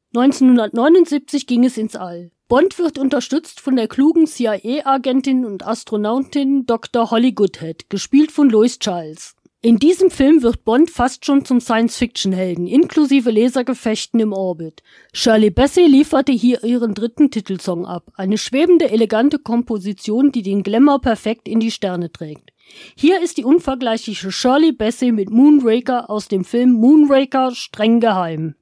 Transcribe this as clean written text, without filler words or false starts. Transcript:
1979 ging es ins All. Bond wird unterstützt von der klugen CIA-Agentin und Astronautin Dr. Holly Goodhead, gespielt von Lois Chiles. In diesem Film wird Bond fast schon zum Science-Fiction-Helden, inklusive Lasergefechten im Orbit. Shirley Bassey lieferte hier ihren dritten Titelsong ab, eine schwebende, elegante Komposition, die den Glamour perfekt in die Sterne trägt. Hier ist die unvergleichliche Shirley Bassey mit Moonraker aus dem Film Moonraker streng geheim.